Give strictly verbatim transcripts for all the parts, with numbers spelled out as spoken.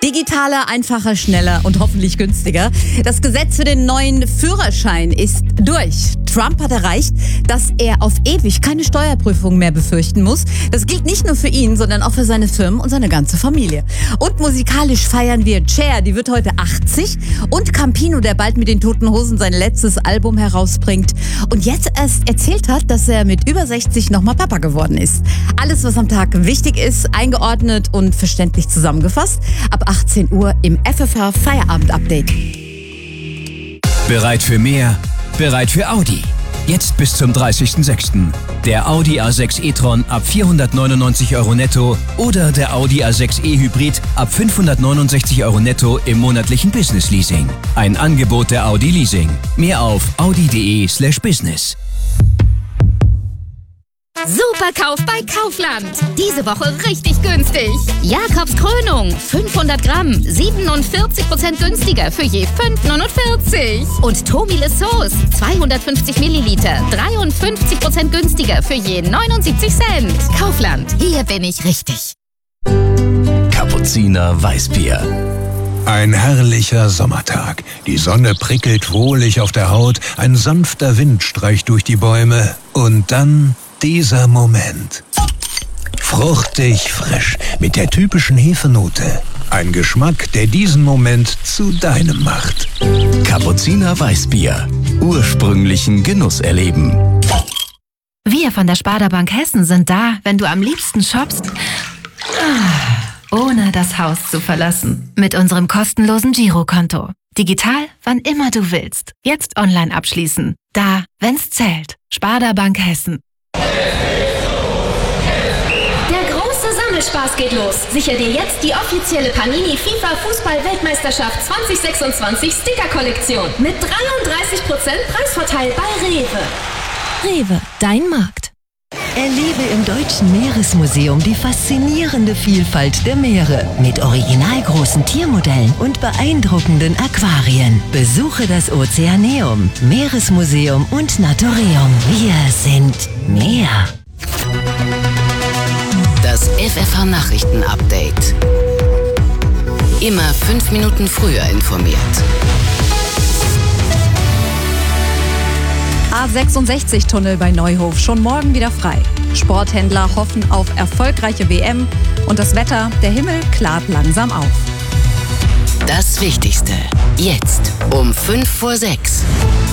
Digitaler, einfacher, schneller und hoffentlich günstiger. Das Gesetz für den neuen Führerschein ist durch. Trump hat erreicht, dass er auf ewig keine Steuerprüfung mehr befürchten muss. Das gilt nicht nur für ihn, sondern auch für seine Firmen und seine ganze Familie. Und musikalisch feiern wir Cher, die wird heute achtzig. Und Campino, der bald mit den Toten Hosen sein letztes Album herausbringt. Und jetzt erst erzählt hat, dass er mit über sechzig nochmal Papa geworden ist. Alles, was am Tag wichtig ist, eingeordnet und verständlich zusammengefasst. Ab achtzehn Uhr im F F H Feierabend-Update. Bereit für mehr? Bereit für Audi. Jetzt bis zum dreißigsten sechsten Der Audi A sechs e-tron ab vierhundertneunundneunzig Euro netto oder der Audi A sechs e-Hybrid ab fünfhundertneunundsechzig Euro netto im monatlichen Business-Leasing. Ein Angebot der Audi Leasing. Mehr auf audi.de slash business. Superkauf bei Kaufland. Diese Woche richtig günstig. Jakobs Krönung, fünfhundert Gramm, siebenundvierzig Prozent günstiger für je fünf Euro neunundvierzig. Und Tomile Sauce, zweihundertfünfzig Milliliter, dreiundfünfzig Prozent günstiger für je neunundsiebzig Cent. Kaufland, hier bin ich richtig. Kapuziner Weißbier. Ein herrlicher Sommertag. Die Sonne prickelt wohlig auf der Haut, ein sanfter Wind streicht durch die Bäume und dann dieser Moment. Fruchtig frisch mit der typischen Hefenote. Ein Geschmack, der diesen Moment zu deinem macht. Kapuziner Weißbier. Ursprünglichen Genuss erleben. Wir von der Sparda Bank Hessen sind da, wenn du am liebsten shoppst, ohne das Haus zu verlassen. Mit unserem kostenlosen Girokonto. Digital, wann immer du willst. Jetzt online abschließen. Da, wenn's zählt. Sparda Bank Hessen. Der große Sammelspaß geht los. Sicher dir jetzt die offizielle Panini FIFA Fußball-Weltmeisterschaft zwanzig sechsundzwanzig Sticker-Kollektion mit dreiunddreißig Prozent Preisvorteil bei Rewe. Rewe, dein Markt. Erlebe im Deutschen Meeresmuseum die faszinierende Vielfalt der Meere mit originalgroßen Tiermodellen und beeindruckenden Aquarien. Besuche das Ozeaneum, Meeresmuseum und Naturium. Wir sind Meer. Das F F H Nachrichten-Update. Immer fünf Minuten früher informiert. A sechsundsechzig Tunnel bei Neuhof schon morgen wieder frei. Sporthändler hoffen auf erfolgreiche W M und das Wetter, der Himmel klart langsam auf. Das Wichtigste jetzt um fünf vor sechs.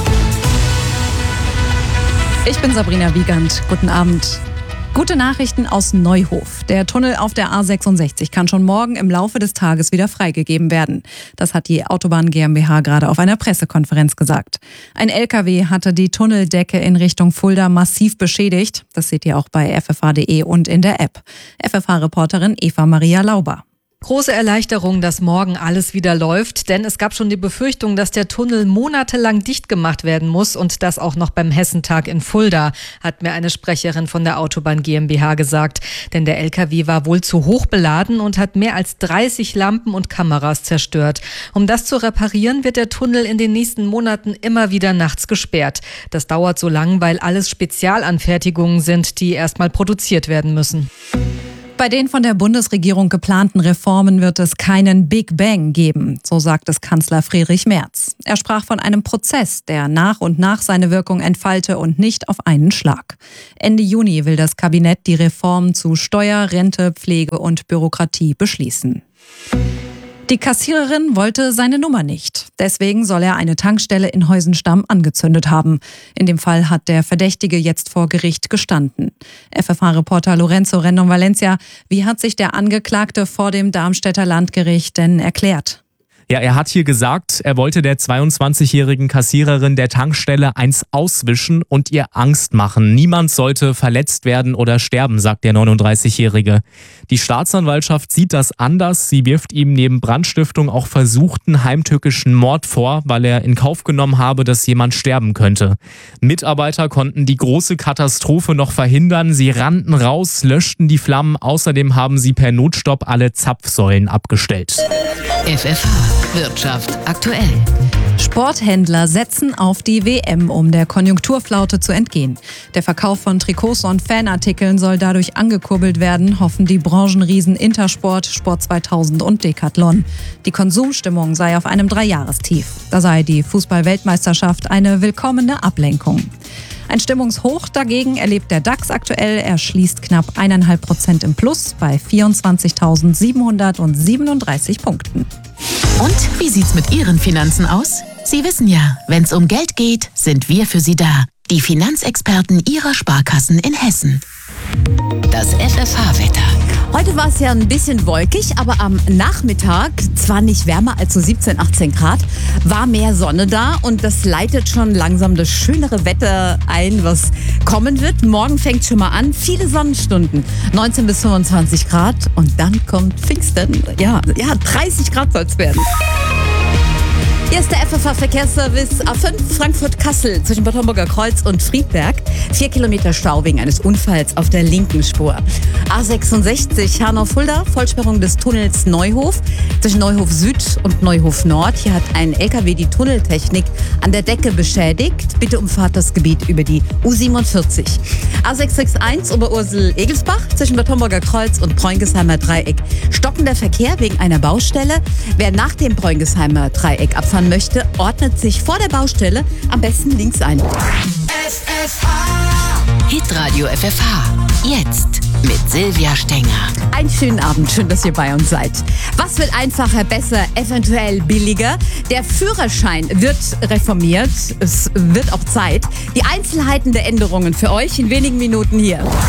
Ich bin Sabrina Wiegand. Guten Abend. Gute Nachrichten aus Neuhof. Der Tunnel auf der A sechsundsechzig kann schon morgen im Laufe des Tages wieder freigegeben werden. Das hat die Autobahn GmbH gerade auf einer Pressekonferenz gesagt. Ein L K W hatte die Tunneldecke in Richtung Fulda massiv beschädigt. Das seht ihr auch bei f f h punkt d e und in der App. F F H-Reporterin Eva Maria Lauber. Große Erleichterung, dass morgen alles wieder läuft, denn es gab schon die Befürchtung, dass der Tunnel monatelang dicht gemacht werden muss und das auch noch beim Hessentag in Fulda, hat mir eine Sprecherin von der Autobahn GmbH gesagt. Denn der L K W war wohl zu hoch beladen und hat mehr als dreißig Lampen und Kameras zerstört. Um das zu reparieren, wird der Tunnel in den nächsten Monaten immer wieder nachts gesperrt. Das dauert so lang, weil alles Spezialanfertigungen sind, die erstmal produziert werden müssen. Bei den von der Bundesregierung geplanten Reformen wird es keinen Big Bang geben, so sagt es Kanzler Friedrich Merz. Er sprach von einem Prozess, der nach und nach seine Wirkung entfalte und nicht auf einen Schlag. Ende Juni will das Kabinett die Reform zu Steuer, Rente, Pflege und Bürokratie beschließen. Die Kassiererin wollte seine Nummer nicht. Deswegen soll er eine Tankstelle in Heusenstamm angezündet haben. In dem Fall hat der Verdächtige jetzt vor Gericht gestanden. F F H-Reporter Lorenzo Rendon Valencia, wie hat sich der Angeklagte vor dem Darmstädter Landgericht denn erklärt? Ja, er hat hier gesagt, er wollte der zweiundzwanzigjährigen Kassiererin der Tankstelle eins auswischen und ihr Angst machen. Niemand sollte verletzt werden oder sterben, sagt der neununddreißigjährige. Die Staatsanwaltschaft sieht das anders. Sie wirft ihm neben Brandstiftung auch versuchten heimtückischen Mord vor, weil er in Kauf genommen habe, dass jemand sterben könnte. Mitarbeiter konnten die große Katastrophe noch verhindern. Sie rannten raus, löschten die Flammen. Außerdem haben sie per Notstopp alle Zapfsäulen abgestellt. F F H Wirtschaft aktuell. Sporthändler setzen auf die W M, um der Konjunkturflaute zu entgehen. Der Verkauf von Trikots und Fanartikeln soll dadurch angekurbelt werden, hoffen die Branchenriesen Intersport, Sport zweitausend und Decathlon. Die Konsumstimmung sei auf einem Dreijahrestief. Da sei die Fußball-Weltmeisterschaft eine willkommene Ablenkung. Ein Stimmungshoch dagegen erlebt der DAX aktuell. Er schließt knapp eineinhalb Prozent im Plus bei vierundzwanzigtausendsiebenhundertsiebenunddreißig Punkten. Und wie sieht's mit Ihren Finanzen aus? Sie wissen ja, wenn's um Geld geht, sind wir für Sie da. Die Finanzexperten Ihrer Sparkassen in Hessen. Das F F H-Wetter. Heute war es ja ein bisschen wolkig, aber am Nachmittag, zwar nicht wärmer als so siebzehn, achtzehn Grad, war mehr Sonne da und das leitet schon langsam das schönere Wetter ein, was kommen wird. Morgen fängt schon mal an, viele Sonnenstunden, neunzehn bis fünfundzwanzig Grad und dann kommt Pfingsten. Ja, ja, dreißig Grad soll es werden. Hier ist der F F H-Verkehrsservice A fünf Frankfurt-Kassel zwischen Bad Homburger Kreuz und Friedberg. Vier Kilometer Stau wegen eines Unfalls auf der linken Spur. A sechsundsechzig Hanau-Fulda, Vollsperrung des Tunnels Neuhof zwischen Neuhof Süd und Neuhof Nord. Hier hat ein L K W die Tunneltechnik an der Decke beschädigt. Bitte umfahrt das Gebiet über die U siebenundvierzig. A sechs sechs eins Oberursel-Egelsbach zwischen Bad Homburger Kreuz und Bräungesheimer Dreieck. Stockender Verkehr wegen einer Baustelle. Wer nach dem Bräungesheimer Dreieck abfahren möchte, ordnet sich vor der Baustelle am besten links ein. F F H. Hitradio F F H. Jetzt mit Silvia Stenger. Einen schönen Abend, schön, dass ihr bei uns seid. Was wird einfacher, besser, eventuell billiger? Der Führerschein wird reformiert. Es wird auch Zeit. Die Einzelheiten der Änderungen für euch in wenigen Minuten hier.